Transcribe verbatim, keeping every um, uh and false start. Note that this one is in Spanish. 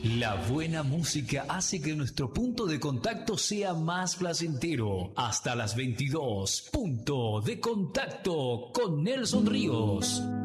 La buena música hace que nuestro punto de contacto sea más placentero. Hasta las veintidós. Punto de contacto con Nelson Ríos.